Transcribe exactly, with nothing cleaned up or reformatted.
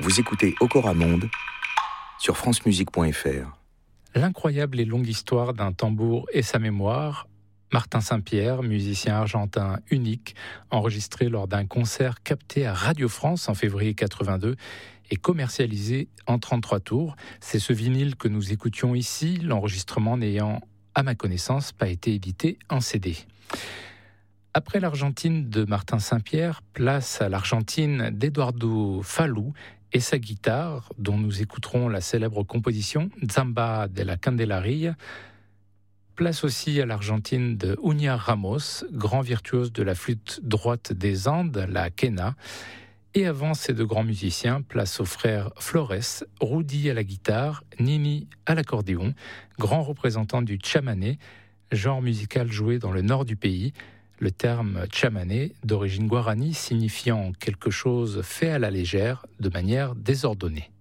Vous écoutez Okora Monde sur francemusique point f r. L'incroyable et longue histoire d'un tambour et sa mémoire. Martin Saint-Pierre, musicien argentin unique, enregistré lors d'un concert capté à Radio France en février quatre-vingt-deux et commercialisé en trente-trois tours. C'est ce vinyle que nous écoutions ici, l'enregistrement n'ayant, à ma connaissance, pas été édité en C D. Après l'Argentine de Martin Saint-Pierre, place à l'Argentine d'Eduardo Falú et sa guitare, dont nous écouterons la célèbre composition Zamba de la Candelaria. Place aussi à l'Argentine de Uña Ramos, grand virtuose de la flûte droite des Andes, la quena. Et avant ces deux grands musiciens, place aux frères Flores, Rudy à la guitare, Nini à l'accordéon, grands représentants du chamané, genre musical joué dans le nord du pays. Le terme chamané, d'origine guarani, signifiant quelque chose fait à la légère, de manière désordonnée.